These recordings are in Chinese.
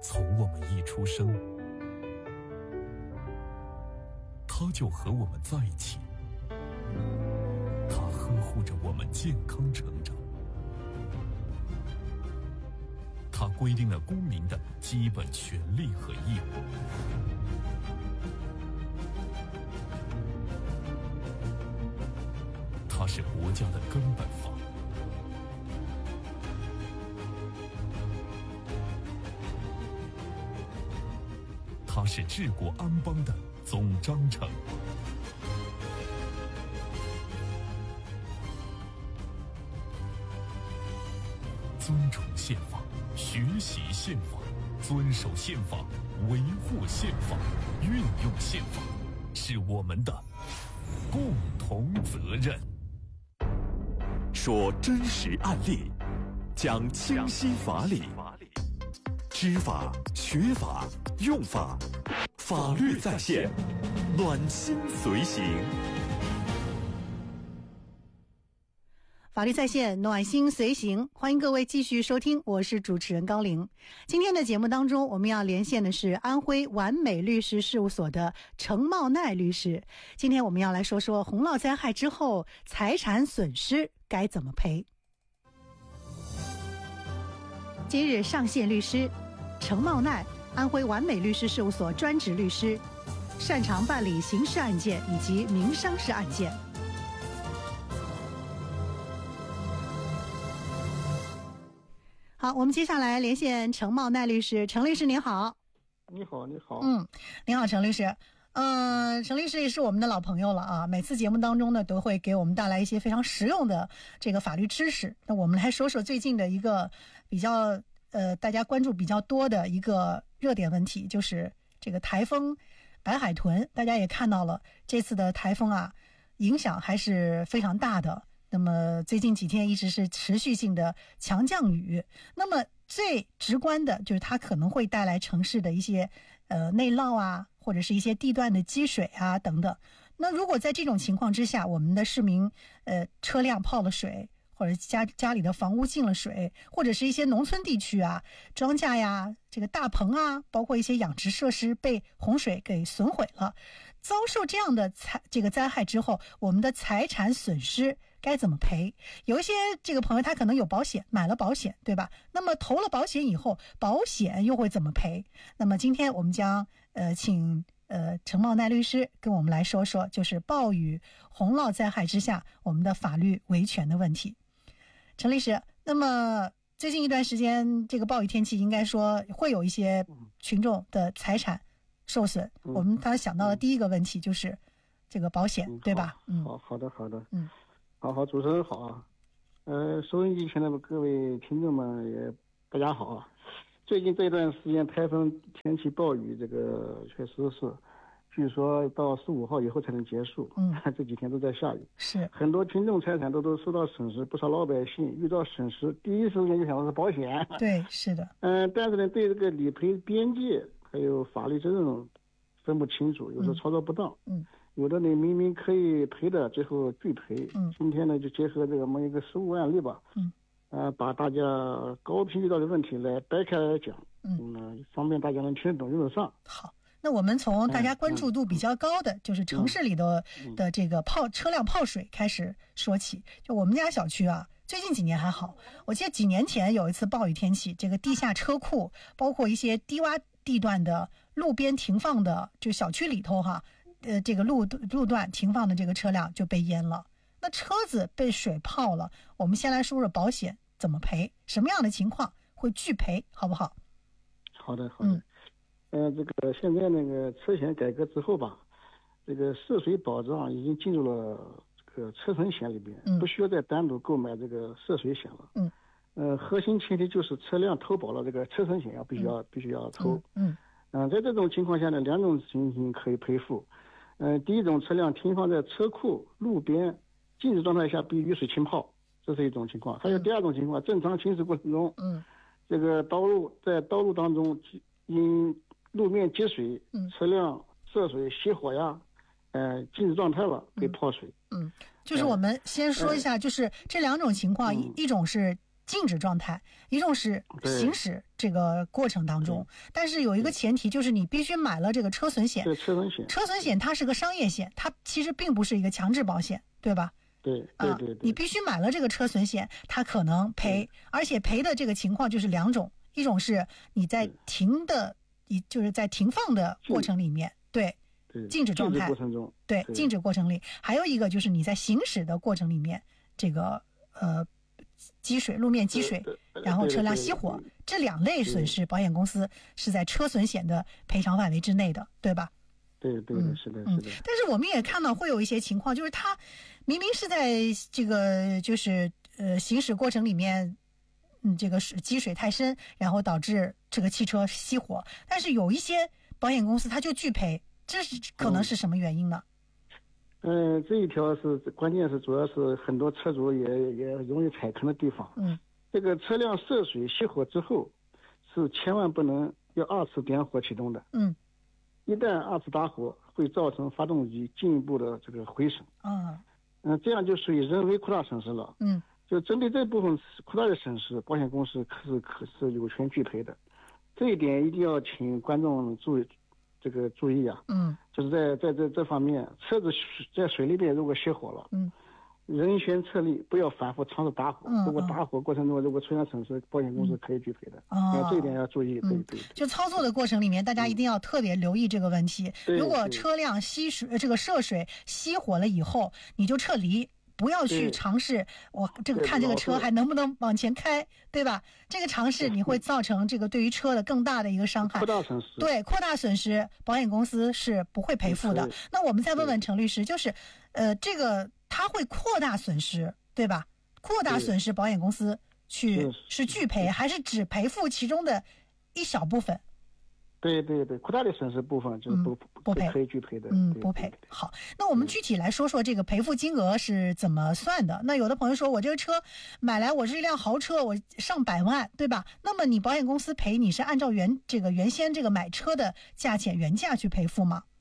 从我们一出生，他就和我们在一起，他呵护着我们健康成长，他规定了公民的基本权利和义务。它是国家的根本法。它是治国安邦的总章程。尊崇宪法，学习宪法，遵守宪法，维护宪法，运用宪法，是我们的共同责任。 说真实案例，讲清晰法理，知法、学法、用法，法律在线，暖心随行。 法律在线，暖心随行，欢迎各位继续收听，我是主持人高玲。今天的节目当中，我们要连线的是安徽完美律师事务所的程茂奈律师。今天我们要来说说洪涝灾害之后财产损失该怎么赔。今日上线律师程茂奈，安徽完美律师事务所专职律师，擅长办理刑事案件以及民商事案件。好，我们接下来连线程茂奈律师。程律师您好。 你好，你好。 您好，程律师。程律师也是我们的老朋友了啊，每次节目当中呢都会给我们带来一些非常实用的这个法律知识。那我们来说说最近的一个比较大家关注比较多的一个热点问题，就是这个台风白海豚。大家也看到了，这次的台风啊影响还是非常大的。那么最近几天一直是持续性的强降雨，那么最直观的就是它可能会带来城市的一些内涝啊，或者是一些地段的积水啊等等。那如果在这种情况之下，我们的市民车辆泡了水，或者家里的房屋进了水，或者是一些农村地区啊，庄稼呀，这个大棚啊，包括一些养殖设施被洪水给损毁了，遭受这样的这个灾害之后，我们的财产损失该怎么赔？有一些这个朋友他可能有保险，买了保险，对吧？那么投了保险以后，保险又会怎么赔？那么今天我们将请程茂奈律师跟我们来说说，就是暴雨洪涝灾害之下我们的法律维权的问题。程律师，那么最近一段时间这个暴雨天气，应该说会有一些群众的财产受损。我们当时想到的第一个问题就是这个保险，对吧？ 好的。好，主持人好啊。收音机前的各位听众们也大家好啊。最近这段时间台风天气暴雨，这个确实是，据说到15号以后才能结束。这几天都在下雨， 是很多群众财产都受到损失，不少老百姓遇到损失，第一时间就想到是保险。 对，是的。 但是呢，对这个理赔边界还有法律责任分不清楚，有时候操作不当。有的呢明明可以赔的，最后拒赔。今天呢就结合这个我们一个实务案例吧。把大家高频遇到的问题来掰开来讲。方便大家能听得懂用得上。 好，那我们从大家关注度比较高的，就是城市里的这个车辆泡水开始说起。就我们家小区啊，最近几年还好，我记得几年前有一次暴雨天气，这个地下车库，包括一些低洼地段的路边停放的，就小区里头哈，这个路段停放的这个车辆就被淹了。那车子被水泡了，我们先来说说保险怎么赔，什么样的情况会拒赔，好不好？ 好的。这个现在那个车险改革之后吧，这个涉水保障已经进入了这个车身险里边，不需要再单独购买这个涉水险了。核心前提就是车辆投保了这个车身险必须要投。在这种情况下呢，两种情形可以赔付。第一种，车辆停放在车库路边静止状态下被雨水浸泡，这是一种情况。还有第二种情况，正常行驶过程中，这个道路当中因路面积水，车辆涉水熄火呀，静止状态了被泡水。 就是我们先说一下，就是这两种情况，一种是静止状态，一种是行驶这个过程当中。但是有一个前提，就是你必须买了这个车损险。 对，车损险它是个商业险，它其实并不是一个强制保险，对吧？ 对， 你必须买了这个车损险，它可能赔，而且赔的这个情况就是两种，一种是你在就是在停放的过程里面，对，静止状态过程中， 对，静止过程里，还有一个就是你在行驶的过程里面，这个积水，路面积水，然后车辆熄火，这两类损失，保险公司是在车损险的赔偿范围之内的，对吧？ 对，是的。 但是我们也看到会有一些情况，就是他明明是在这个就是行驶过程里面，这个积水太深，然后导致这个汽车熄火，但是有一些保险公司它就拒赔，这是可能是什么原因呢？ 这一条是关键是主要是很多车主也容易踩坑的地方。这个车辆涉水熄火之后，是千万不能要二次点火启动的。一旦二次打火，会造成发动机进一步的这个毁损。这样就属于人为扩大损失了。就针对这部分扩大的损失，保险公司是有权拒赔的。这一点一定要请观众注意啊。就是在这方面，车子在水里边如果熄火了，人悬侧立，不要反复尝试打火。如果打火过程中如果出现损失，保险公司可以拒赔的。这一点要注意。对。 就操作的过程里面，大家一定要特别留意这个问题。如果车辆涉水熄火了以后，你就撤离。不要去尝试看这个车还能不能往前开，对吧？这个尝试你会造成这个对于车的更大的一个伤害， 扩大损失。 对，扩大损失，保险公司是不会赔付的。那我们再问问程律师，就是这个他会扩大损失，对吧？扩大损失，保险公司是拒赔还是只赔付其中的一小部分？ 对，扩大的损失部分就是不赔，可以拒赔的。 不赔。好，那我们具体来说说这个赔付金额是怎么算的？那有的朋友说，我这个车买来，我是一辆豪车，我上百万，对吧？那么你保险公司赔你是按照原先这个买车的价钱原价去赔付吗？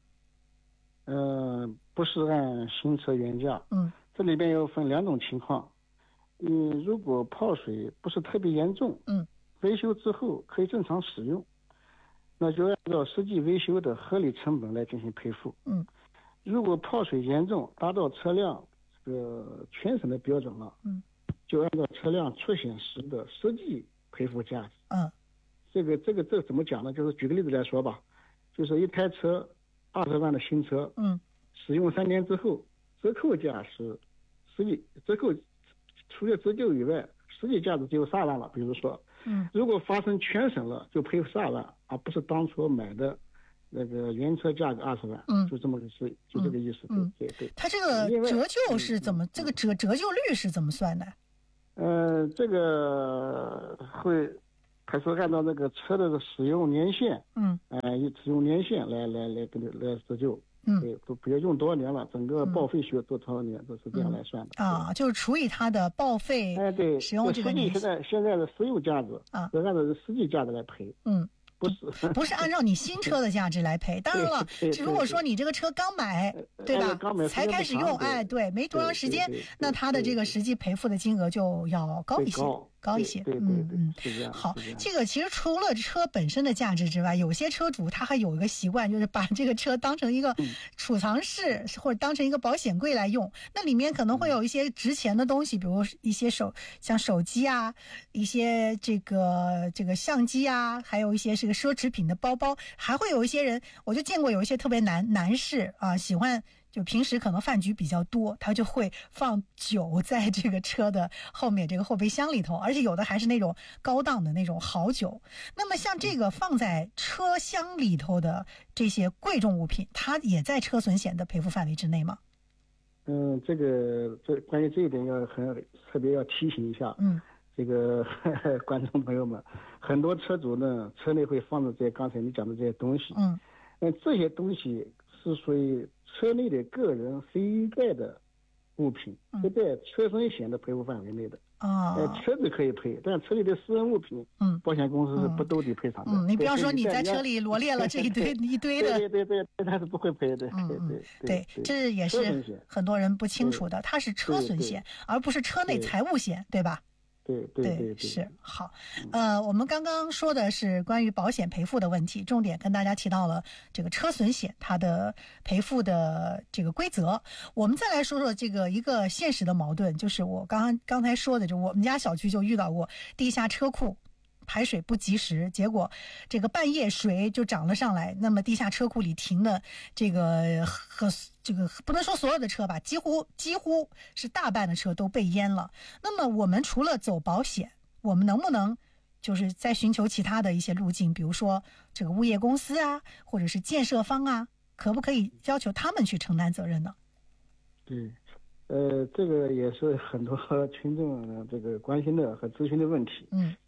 不是按新车原价。这里边要分两种情况。如果泡水不是特别严重，维修之后可以正常使用，那就按照实际维修的合理成本来进行赔付。如果泡水严重达到车辆这个全省的标准了，就按照车辆出险时的实际赔付价值。这怎么讲呢？就是举个例子来说吧，就是一台车20万的新车，使用3年之后，折扣价是折扣除了折旧以外，实际价值只有12万了。比如说，如果发生全省了，就赔12万，而不是当初买的那个原车价格20万。就这么个事，就这个意思。对。 它这个折旧是怎么？这个折旧率是怎么算的？ 这个还是按照那个车的使用年限，使用年限来折旧。对，比如用多少年了，整个报废需要多少年，都是这样来算的。就是除以它的报废， 对， 使用这个年限。现在的实用价值要按照实际价值来赔。 不是按照你新车的价值来赔。当然了，如果说你这个车刚买，对吧？才开始用，对，没多长时间，那它的这个实际赔付的金额就要高一些。好，这个其实除了车本身的价值之外，有些车主他还有一个习惯，就是把这个车当成一个储藏室或者当成一个保险柜来用。那里面可能会有一些值钱的东西，比如一些像手机啊，一些这个相机啊，还有一些这个奢侈品的包包，还会有一些人，我就见过有一些特别男士啊，喜欢。就平时可能饭局比较多，他就会放酒在这个车的后面这个后备箱里头，而且有的还是那种高档的那种好酒。那么像这个放在车厢里头的这些贵重物品，它也在车损险的赔付范围之内吗？ 关于这一点特别要提醒一下，这个观众朋友们，很多车主呢车内会放着这些刚才你讲的这些东西，这些东西是属于车内的个人非盖的物品，不在车损险的赔付范围内的。车子可以赔，但车里的私人物品，保险公司是不兜底赔偿的。 你比方说你在车里罗列了这一堆的， 对，他是不会赔的。 对，这也是很多人不清楚的，它是车损险，而不是车内财务险，对吧？ 对， 是好。我们刚刚说的是关于保险赔付的问题，重点跟大家提到了这个车损险它的赔付的这个规则。我们再来说说这个一个现实的矛盾，就是我刚才说的，就我们家小区就遇到过地下车库排水不及时，结果这个半夜水就涨了上来，那么地下车库里停的这个不能说所有的车吧，几乎是大半的车都被淹了。那么我们除了走保险，我们能不能就是再寻求其他的一些路径，比如说这个物业公司啊，或者是建设方啊，可不可以要求他们去承担责任呢？ 对，这个也是很多群众这个关心的和咨询的问题。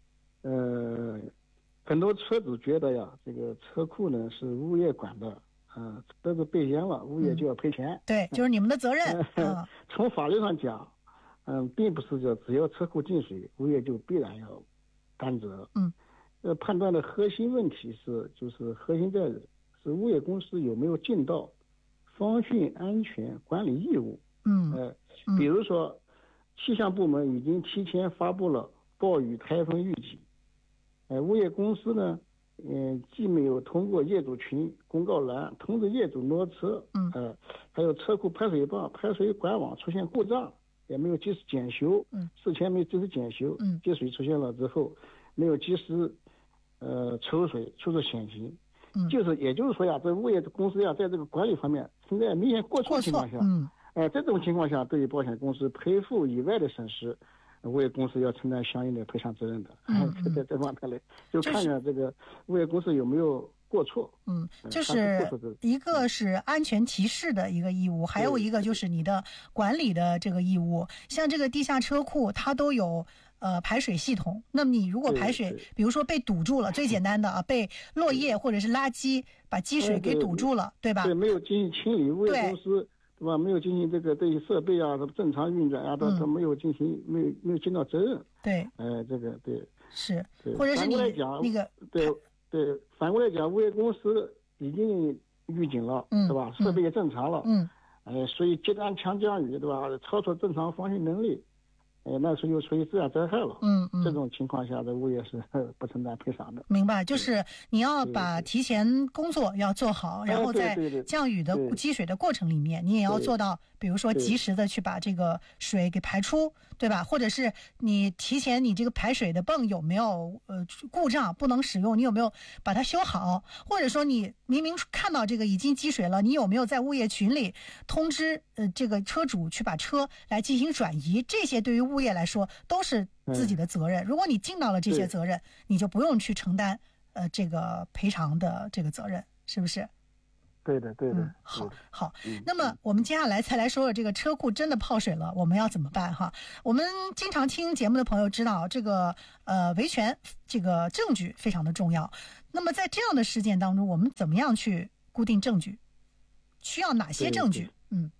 很多车主觉得呀，这个车库呢是物业管的，车子被淹了，物业就要赔钱。 对，就是你们的责任。 从法律上讲，并不是说只要车库进水，物业就必然要担责。判断的核心问题就是核心在是物业公司有没有尽到防汛安全管理义务。比如说，气象部门已经提前发布了暴雨台风预警。物业公司呢，既没有通过业主群公告栏通知业主挪车，还有车库排水泵、排水管网出现故障，也没有及时检修，事前没有及时检修，积水出现了之后，没有及时抽水处置险情，也就是说呀，这物业公司呀，在这个管理方面存在明显过错的情况下，这种情况下，对于保险公司赔付以外的损失，物业公司要承担相应的赔偿责任的。在这方面来，就看看这个物业公司有没有过错。 就是一个是安全提示的一个义务，还有一个就是你的管理的这个义务。像这个地下车库，它都有排水系统。那么你如果排水，比如说被堵住了，最简单的啊，被落叶或者是垃圾把积水给堵住了，对吧？ 对，没有进行清理，物业公司。对吧？没有进行这个对于设备啊正常运转啊，都没有进行没有尽到责任。 对， 这个对是，或者是你那个对，反过来讲，物业公司已经预警了，对吧？设备也正常了，所以极端强降雨，对吧？超出正常防汛能力，那时候又属于自然灾害了。这种情况下的物业是不承担赔偿的。 明白，就是你要把提前工作要做好，然后在降雨的积水的过程里面，你也要做到，比如说及时的去把这个水给排出，对吧？或者是你提前你这个排水的泵有没有故障不能使用，你有没有把它修好？或者说你明明看到这个已经积水了，你有没有在物业群里通知这个车主去把车来进行转移？这些对于物业来说都是自己的责任。如果你尽到了这些责任，你就不用去承担这个赔偿的这个责任，是不是？ 对的。 好。那么我们接下来再来说说这个车库真的泡水了，我们要怎么办哈？我们经常听节目的朋友知道，这个维权这个证据非常的重要。那么在这样的事件当中，我们怎么样去固定证据？需要哪些证据？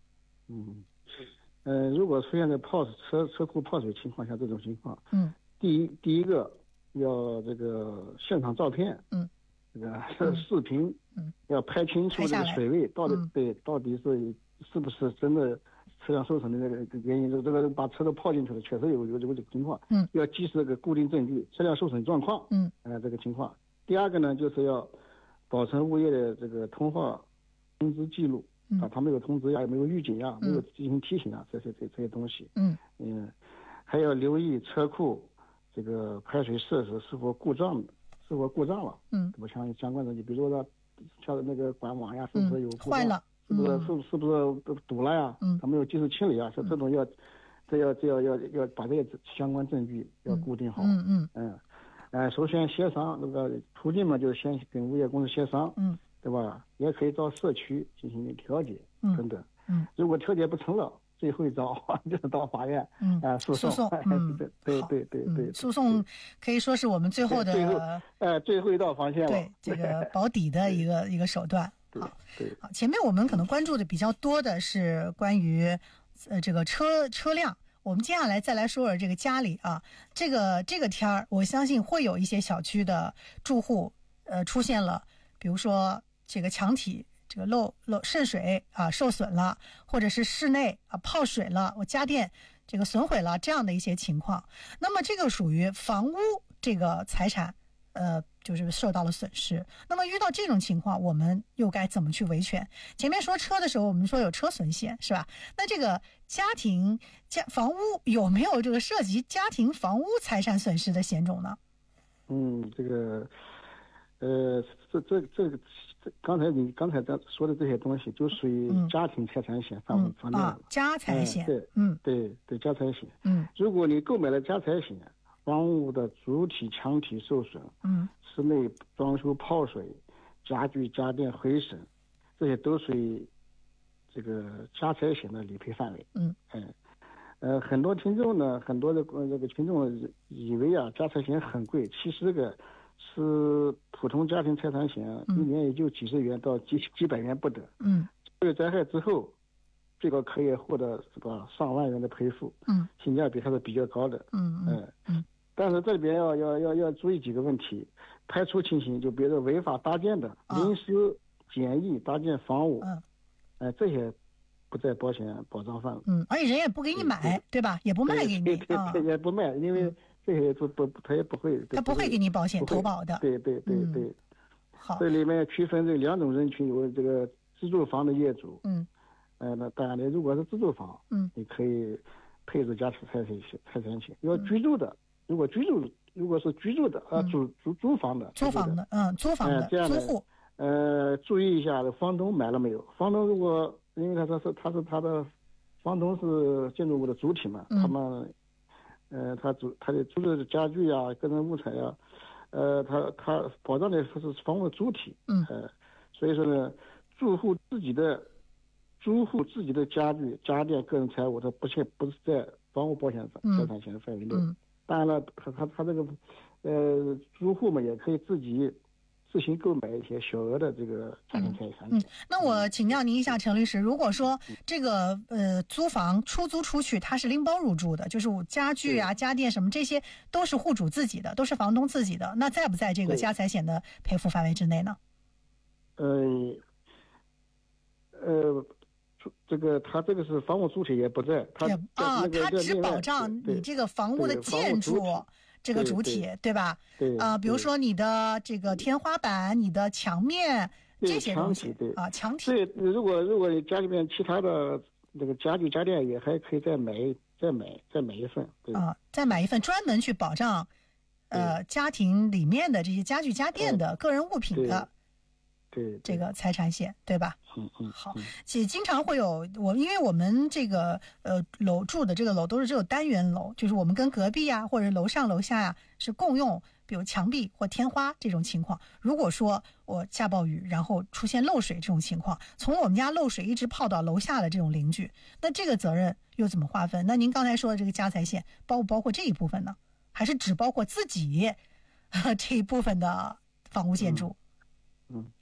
如果出现在车库泡水情况下，这种情况，第一个要这个现场照片，这个视频，要拍清楚这个水位到底是不是真的车辆受损的那个原因，这个把车都泡进去了，确实有这个情况，要及时这个固定证据，车辆受损状况，这个情况。第二个呢，就是要保存物业的这个通话通知记录。他没有通知呀，也没有预警呀，没有进行提醒啊，这些东西。还要留意车库这个排水设施是否故障了。对吧？相关的，你比如说像那个管网呀，是不是有故障？ 坏了？ 是不是堵了呀？他没有及时清理啊，这种要把这些相关证据要固定好。首先协商那个途径嘛，就是先跟物业公司协商。对吧？也可以到社区进行调解等等。如果调解不成了，最后一招就是到法院诉讼。对， 诉讼可以说是我们最后的最后一道防线了。 对，这个保底的一个手段。好，前面我们可能关注的比较多的是关于这个车辆。我们接下来再来说说这个家里啊，这个天儿，我相信会有一些小区的住户出现了，比如说这个墙体这个渗水啊受损了，或者是室内啊泡水了，我家电这个损毁了这样的一些情况，那么这个属于房屋这个财产就是受到了损失。那么遇到这种情况，我们又该怎么去维权？前面说车的时候，我们说有车损险，是吧？那这个房屋有没有这个涉及家庭房屋财产损失的险种呢？ 你刚才说的这些东西，就属于家庭财产险范围内。 家财险。 对，家财险。如果你购买了家财险，房屋的主体墙体受损，室内装修泡水，家具家电毁损，这些都属于这个家财险的理赔范围。很多听众呢，很多的这个听众以为家财险很贵，其实这个是普通家庭财产险，一年也就几十元到几百元不等。受灾害之后，最高可以获得上万元的赔付。性价比还是比较高的。但是这里边要注意几个问题，排除情形，就比如说违法搭建的、临时简易搭建房屋，这些不在保险保障范围。 而且人也不给你买，对吧？也不卖给你。 对，也不卖，因为这些他也不会。 他不会给你保险投保的。 对。 好。 这里面区分这两种人群，有这个自住房的业主。那当然，如果是自住房，你可以配置家庭财产险。要居住的。如果是居住的租房的租房的这样的租户， 注意一下房东买了没有。房东如果因为他的房东是建筑物的主体嘛，他们他的租的家具个人物材他保障的是房屋的主体。所以说呢，租户自己的家具家电个人财物，它不是在房屋保险财产险范围内。当然了，他这个租户们也可以自行购买一些小额的这个家庭财产。 那我请教您一下，陈律师，如果说这个租房出租出去，他是拎包入住的，就是家具家电什么这些都是户主自己的，都是房东自己的，那在不在这个家财险的赔付范围之内呢？ 他这个是房屋主体也不在，他只保障你这个房屋的建筑这个主体，对吧？比如说你的这个天花板、你的墙面这些东西墙体。 对，如果你家里面其他的这个家具家电也还可以再买一份。 再买一份专门去保障家庭里面的这些家具家电的个人物品的。这个财产险，对吧？好，其实经常会有因为我们这个楼住的这个楼都是这种单元楼，就是我们跟隔壁或者楼上楼下是共用，比如墙壁或天花这种情况。如果说我下暴雨，然后出现漏水这种情况，从我们家漏水一直泡到楼下的这种邻居，那这个责任又怎么划分？那您刚才说的这个家财险包不包括这一部分呢？还是只包括自己这一部分的房屋建筑？